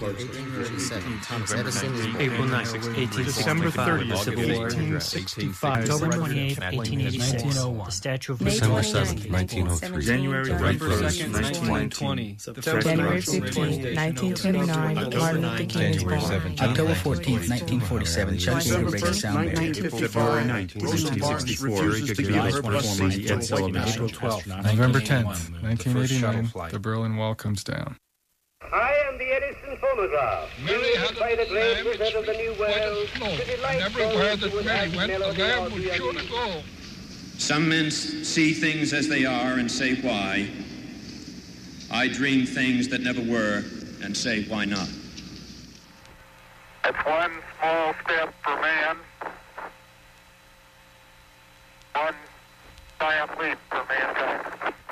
1857, Thomas Edison is born. April 9, 1865. December 30th, Civil War. 1865. October 28, 1886. 1901. The Statue of December Liberty. 7th, 1903. January November 2nd, 1920. 1920. January 15, 1929, Martin Luther King is January born. 17th. October 14th, 1947, Chuck Yeager breaks sound barrier. February 19th, 1964, Gagarin performer Ed Sullivan. April 12th, November 10th, 1989, the Berlin Wall comes down. I am the Edison phonograph, used by the great wizard of the New World to delight everywhere those that who Mary would went, the melody lamb or was the sure to uneasy. go. Some men see things as they are and say why. I dream things that never were and say why not. It's one small step for man, one giant leap for mankind.